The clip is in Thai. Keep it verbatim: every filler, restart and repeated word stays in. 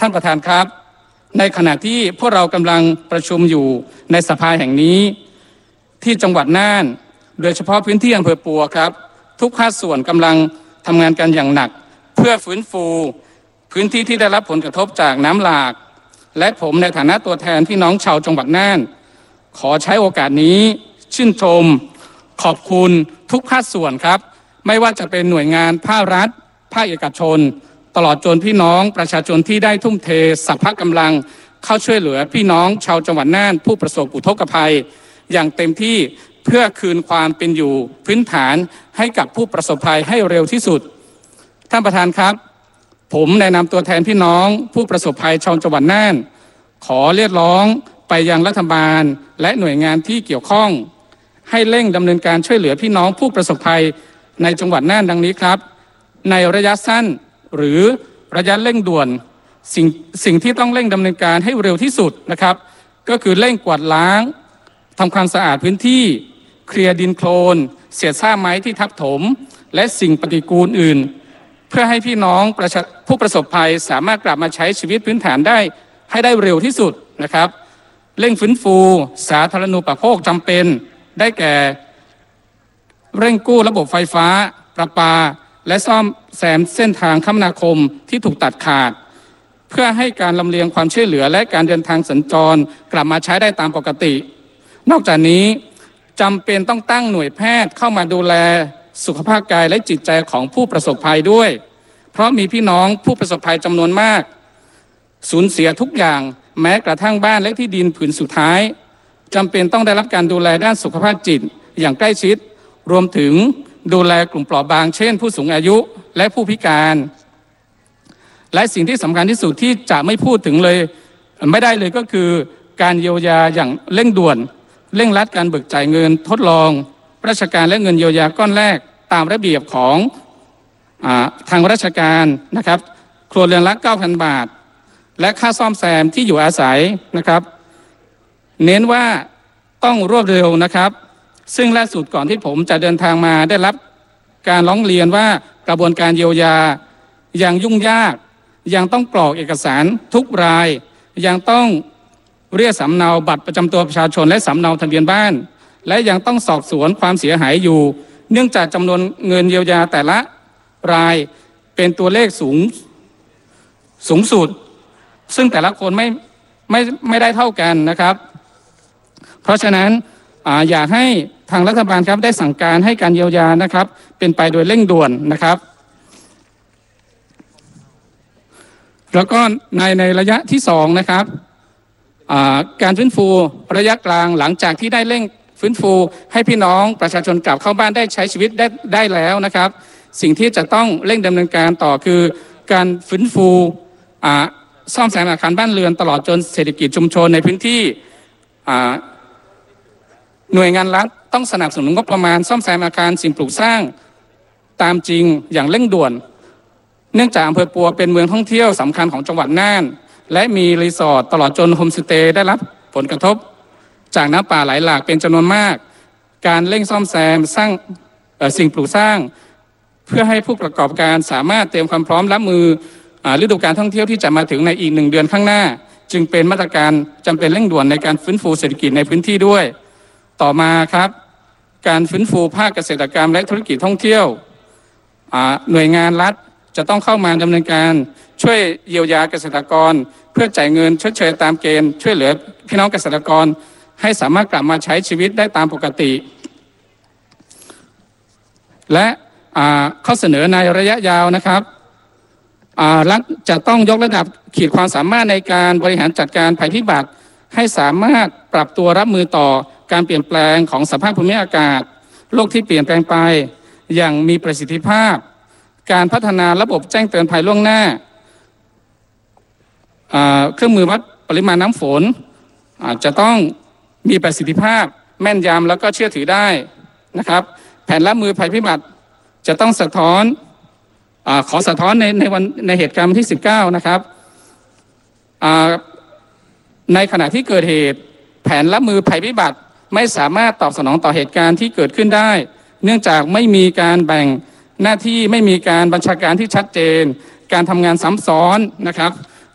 ท่านประธานครับในขณะที่พวกเรากำลังประชุมอยู่ในสภาแห่งนี้ที่จังหวัดน่านโดยเฉพาะพื้นที่อำเภอปัวครับทุกภาคส่วนกำลังทำงานกันอย่างหนักเพื่อฟื้นฟูพื้นที่ที่ได้รับผลกระทบจากน้ำหลากและผมในฐานะตัวแทนพี่น้องชาวจังหวัดน่านขอใช้โอกาสนี้ชื่นชมขอบคุณทุกภาคส่วนครับไม่ว่าจะเป็นหน่วยงานภาครัฐภาคเอกชนตลอดจนพี่น้องประชาชนที่ได้ทุ่มเทสรรพกำลังเข้าช่วยเหลือพี่น้องชาวจังหวัดน่านผู้ประสบอุทกภัยอย่างเต็มที่เพื่อคืนความเป็นอยู่พื้นฐานให้กับผู้ประสบภัยให้เร็วที่สุดท่านประธานครับผมในนามตัวแทนพี่น้องผู้ประสบภัยชาวจังหวัดน่านขอเรียกร้องไปยังรัฐบาลและหน่วยงานที่เกี่ยวข้องให้เร่งดำเนินการช่วยเหลือพี่น้องผู้ประสบภัยในจังหวัดน่านดังนี้ครับในระยะสั้นหรือระยะเร่งด่วนสิ่งสิ่งที่ต้องเร่งดำเนินการให้เร็วที่สุดนะครับก็คือเร่งกวาดล้างทำความสะอาดพื้นที่เคลียร์ดินโคลนเศษซากไม้ที่ทับถมและสิ่งปฏิกูลอื่นเพื่อให้พี่น้องประชาผู้ประสบภัยสามารถกลับมาใช้ชีวิตพื้นฐานได้ให้ได้เร็วที่สุดนะครับเร่งฟื้นฟูสาธารณูปโภคจำเป็นได้แก่เร่งกู้ระบบไฟฟ้าประปาและซ่อมแซมเส้นทางคมนาคมที่ถูกตัดขาดเพื่อให้การลำเลียงความช่วยเหลือและการเดินทางสัญจรกลับมาใช้ได้ตามปกตินอกจากนี้จำเป็นต้องตั้งหน่วยแพทย์เข้ามาดูแลสุขภาพกายและจิตใจของผู้ประสบภัยด้วยเพราะมีพี่น้องผู้ประสบภัยจำนวนมากสูญเสียทุกอย่างแม้กระทั่งบ้านและที่ดินผืนสุดท้ายจำเป็นต้องได้รับการดูแลด้านสุขภาพจิตอย่างใกล้ชิดรวมถึงดูแลกลุ่มเปราะบางเช่นผู้สูงอายุและผู้พิการและสิ่งที่สำคัญที่สุดที่จะไม่พูดถึงเลยไม่ได้เลยก็คือการเยียวยาอย่างเร่งด่วนเร่งรัดการเบิกจ่ายเงินทดลองราชการและเงินเยียวยาก้อนแรกตามระเบียบของอ่าทางราชการนะครับครัวเรือนละ เก้าพัน บาทและค่าซ่อมแซมที่อยู่อาศัยนะครับเน้นว่าต้องรวดเร็วนะครับซึ่งล่าสุดก่อนที่ผมจะเดินทางมาได้รับการร้องเรียนว่ากระบวนการเยียวยายังยุ่งยากยังต้องกรอกเอกสารทุกรายยังต้องเรียกสำเนาบัตรประจำตัวประชาชนและสำเนาทะเบียนบ้านและยังต้องสอบสวนความเสียหายอยู่เนื่องจากจำนวนเงินเยียวยาแต่ละรายเป็นตัวเลขสูงสูงสุดซึ่งแต่ละคนไม่ไม่ไม่ได้เท่ากันนะครับเพราะฉะนั้นออยากให้ทางรัฐบาลครับได้สั่งการให้การเยียวยานะครับเป็นไปโดยเร่งด่วนนะครับแล้วก็ในในระยะที่สองนะครับการฟื้นฟูระยะกลางหลังจากที่ได้เร่งฟื้นฟูให้พี่น้องประชาชนกลับเข้าบ้านได้ใช้ชีวิตได้ได้แล้วนะครับสิ่งที่จะต้องเร่งดำเนินการต่อคือการฟื้นฟูซ่อมแซมอาคารบ้านเรือนตลอดจนเศรษฐกิจชุมชนในพื้นที่หน่วยงานรัฐต้องสนับสนุนงบประมาณซ่อมแซมอาคารสิ่งปลูกสร้างตามจริงอย่างเร่งด่วนเนื่องจากอำเภอปัวเป็นเมืองท่องเที่ยวสำคัญของจังหวัดน่านและมีรีสอร์ทตลอดจนโฮมสเตย์ได้รับผลกระทบจากน้ำป่าไหลหลากเป็นจำนวนมากการเร่งซ่อมแซมสร้างสิ่งปลูกสร้างเพื่อให้ผู้ประกอบการสามารถเตรียมความพร้อมรับมือฤดูการท่องเที่ยวที่จะมาถึงในอีกหนึ่งเดือนข้างหน้าจึงเป็นมาตรการจำเป็นเร่งด่วนในการฟื้นฟูเศรษฐกิจในพื้นที่ด้วยต่อมาครับการฟื้นฟูภาคเกษตรกรรมและธุรกิจท่องเที่ยวหน่วยงานรัฐจะต้องเข้ามาดำเนินการช่วยเยียวยาเกษตรกรเพื่อจ่ายเงินชดเชยตามเกณฑ์ช่วยเหลือพี่น้องเกษตรกรให้สามารถกลับมาใช้ชีวิตได้ตามปกติและข้อเสนอในระยะยาวนะครับรัฐจะต้องยกระดับขีดความสามารถในการบริหารจัดการภัยพิบัติให้สามารถปรับตัวรับมือต่อการเปลี่ยนแปลงของสภาพภูมิอากาศโลกที่เปลี่ยนแปลงไปอย่างมีประสิทธิภาพการพัฒนาระบบแจ้งเตือนภัยล่วงหน้าเครื่องมือวัดปริมาณน้ำฝนจะต้องมีประสิทธิภาพแม่นยำแล้วก็เชื่อถือได้นะครับแผนรับมือภัยพิบัติจะต้องสะท้อนอขอสะท้อนในในวันในเหตุการณ์วันที่สิบเก้านะครับในขณะที่เกิดเหตุแผนรับมือภัยพิบัติไม่สามารถตอบสนองต่อเหตุการณ์ที่เกิดขึ้นได้เนื่องจากไม่มีการแบ่งหน้าที่ไม่มีการบัญชาการที่ชัดเจนการทำงานซ้ำซ้อนนะครับ